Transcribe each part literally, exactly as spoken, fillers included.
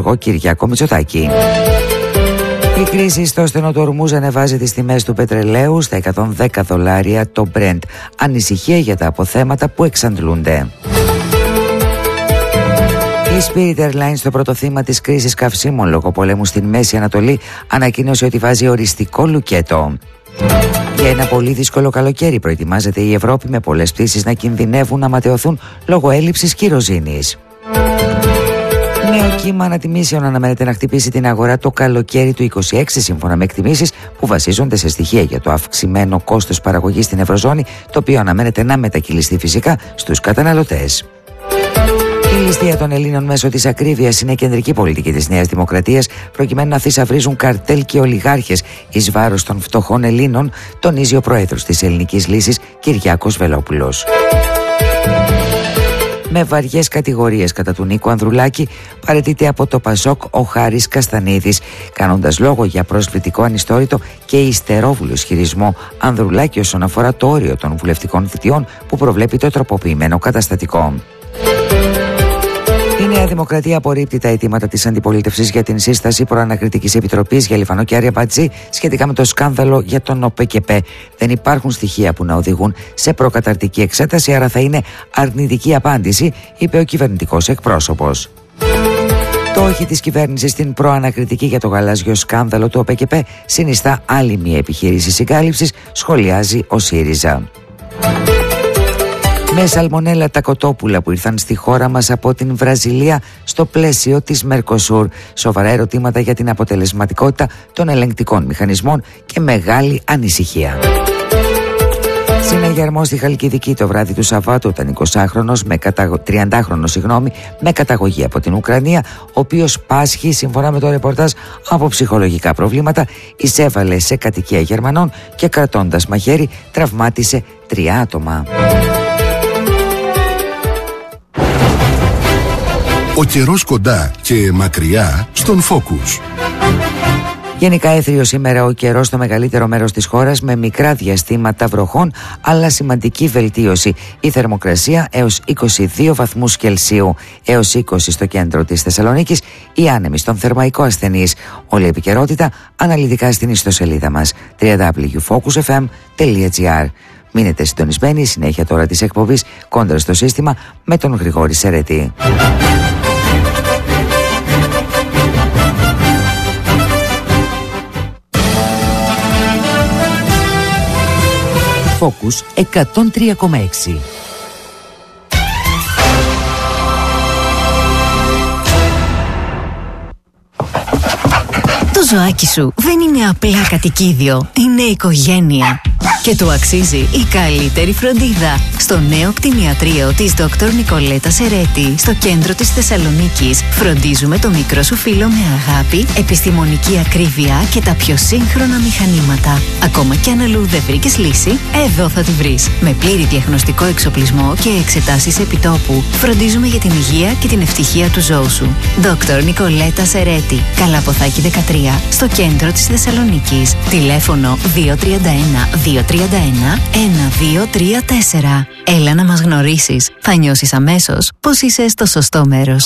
Κυριάκο Μητσοτάκη. Η κρίση στο στενό του Ορμούζ ανεβάζει τις τιμές του πετρελαίου στα εκατόν δέκα δολάρια το Brent. Ανησυχία για τα αποθέματα που εξαντλούνται. Η Spirit Airlines, το πρώτο θύμα της κρίσης καυσίμων λόγω πολέμου στην Μέση Ανατολή, ανακοίνωσε ότι βάζει οριστικό λουκέτο. Για ένα πολύ δύσκολο καλοκαίρι προετοιμάζεται η Ευρώπη, με πολλές πτήσεις να κινδυνεύουν να ματαιωθούν λόγω έλλειψης κυροζήνης. Νέο κύμα ανατιμήσεων αναμένεται να χτυπήσει την αγορά το καλοκαίρι του είκοσι έξι, σύμφωνα με εκτιμήσεις που βασίζονται σε στοιχεία για το αυξημένο κόστος παραγωγής στην Ευρωζώνη, το οποίο αναμένεται να μετακυλιστεί φυσικά στους καταναλωτές. Η ληστεία των Ελλήνων μέσω της ακρίβειας είναι κεντρική πολιτική της Νέας Δημοκρατίας, προκειμένου να θησαυρίζουν καρτέλ και ολιγάρχες εις βάρος των φτωχών Ελλήνων, τονίζει ο πρόεδρος της Ελληνικής Λύσης, Κυριάκος Βελόπουλος. Με βαριές κατηγορίες κατά του Νίκου Ανδρουλάκη, παραιτείται από το Πασόκ ο Χάρης Καστανίδης, κάνοντας λόγο για προσβλητικό ανιστόρητο και υστερόβουλο ισχυρισμό Ανδρουλάκη όσον αφορά το όριο των βουλευτικών θητιών που προβλέπει το τροποποιημένο καταστατικό. Η Νέα Δημοκρατία απορρίπτει τα αιτήματα της αντιπολίτευσης για την σύσταση προανακριτικής επιτροπής για Λιφανό και Άρια Μπατζή σχετικά με το σκάνδαλο για τον ΟΠΕΚΕΠΕ. Δεν υπάρχουν στοιχεία που να οδηγούν σε προκαταρτική εξέταση, άρα θα είναι αρνητική απάντηση, είπε ο κυβερνητικός εκπρόσωπος. Το όχι της κυβέρνησης στην προανακριτική για το γαλάζιο σκάνδαλο του ΟΠΕΚΕΠΕ συνιστά άλλη μια επιχείρηση συγκάλυψης, σχολιάζει ο ΣΥΡΙΖΑ. Με σαλμονέλα τα κοτόπουλα που ήρθαν στη χώρα μας από την Βραζιλία στο πλαίσιο της Μερκοσούρ. Σοβαρά ερωτήματα για την αποτελεσματικότητα των ελεγκτικών μηχανισμών και μεγάλη ανησυχία. Συναγερμό στη Χαλκιδική το βράδυ του Σαββάτου, όταν εικοσάχρονος με καταγω... τριαντάχρονος συγγνώμη, με καταγωγή από την Ουκρανία, ο οποίος πάσχει, σύμφωνα με το ρεπορτάζ, από ψυχολογικά προβλήματα, εισέβαλε σε κατοικία Γερμανών και κρατώντας μαχαίρι τραυμάτισε τρία άτομα. Ο καιρός κοντά και μακριά στον Focus. Γενικά έθριο σήμερα ο καιρός στο μεγαλύτερο μέρος της χώρας, με μικρά διαστήματα βροχών αλλά σημαντική βελτίωση. Η θερμοκρασία έως είκοσι δύο βαθμούς Κελσίου, έως είκοσι στο κέντρο της Θεσσαλονίκης, οι άνεμοι στον Θερμαϊκό ασθενείς. Όλη η επικαιρότητα αναλυτικά στην ιστοσελίδα μας double-u double-u double-u τελεία focus f m τελεία g r. Μείνετε συντονισμένοι, συνέχεια τώρα της εκπομπής Κόντρα στο σύστημα με τον Γρηγόρη Σερέτη. Focus εκατόν τρία κόμμα έξι. Το ζωάκι σου δεν είναι απλά κατοικίδιο, είναι οικογένεια. Και του αξίζει η καλύτερη φροντίδα. Στο νέο κτηνιατρίο της Δόκτωρ Νικολέτα Σερέτη, στο κέντρο της Θεσσαλονίκης, φροντίζουμε το μικρό σου φίλο με αγάπη, επιστημονική ακρίβεια και τα πιο σύγχρονα μηχανήματα. Ακόμα κι αν αλλού δεν βρήκες λύση, εδώ θα τη βρεις. Με πλήρη διαγνωστικό εξοπλισμό και εξετάσεις επιτόπου, φροντίζουμε για την υγεία και την ευτυχία του ζώου σου. Δόκτωρ Νικολέτα Σερέτη, Καλαποθάκη δεκατρία, στο κέντρο της Θεσσαλονίκης. Τηλέφωνο δύο τρία ένα δύο τρία ένα ένα δύο τρία τέσσερα. Έλα να μας γνωρίσεις. Θα νιώσεις αμέσως πως είσαι στο σωστό μέρος.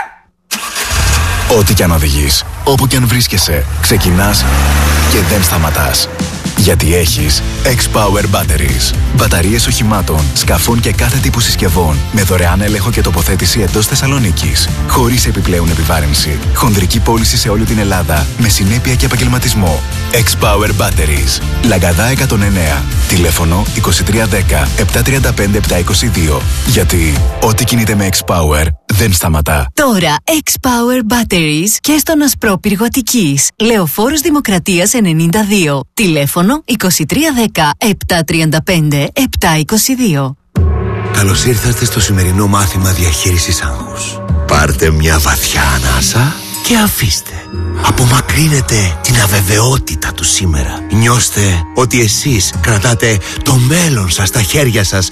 Ό,τι κι αν οδηγείς, όπου κι αν βρίσκεσαι, ξεκινάς και δεν σταματάς. Γιατί έχεις X-Power Batteries. Μπαταρίες οχημάτων, σκαφών και κάθε τύπου συσκευών με δωρεάν έλεγχο και τοποθέτηση εντός Θεσσαλονίκης. Χωρίς επιπλέον επιβάρυνση. Χονδρική πώληση σε όλη την Ελλάδα. Με συνέπεια και επαγγελματισμό. X-Power Batteries. Λαγκαδά εκατόν εννέα. Τηλέφωνο είκοσι τρία δέκα επτακόσια τριάντα πέντε επτακόσια είκοσι δύο. Γιατί ό,τι κινείται με X-Power δεν σταματά. Τώρα X-Power Batteries και στον Ασπρόπυργο Αττικής. Λεωφόρος Δημοκρατίας ενενήντα δύο. Τηλέφωνο είκοσι τρία δέκα επτακόσια τριάντα πέντε επτακόσια είκοσι δύο. Καλώς ήρθατε στο σημερινό μάθημα διαχείρισης άγχους. Πάρτε μια βαθιά ανάσα και αφήστε. Απομακρύνετε την αβεβαιότητα του σήμερα. Νιώστε ότι εσείς κρατάτε το μέλλον σας στα χέρια σας.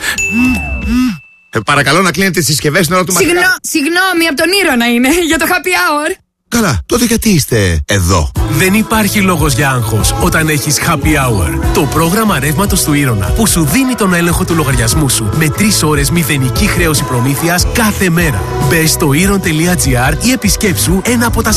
Ε, παρακαλώ να κλείνετε τις συσκευές στην ώρα του μαθήματος. Συγγνώ, συγγνώμη, από τον Ήρωα είναι, για το happy hour. Καλά, τότε γιατί είστε εδώ? Δεν υπάρχει λόγος για άγχος όταν έχεις Happy Hour. Το πρόγραμμα ρεύματος του Ήρωνα που σου δίνει τον έλεγχο του λογαριασμού σου με τρεις ώρες μηδενική χρέωση προμήθειας κάθε μέρα. Μπες στο iron τελεία gr ή επισκέψου ένα από τα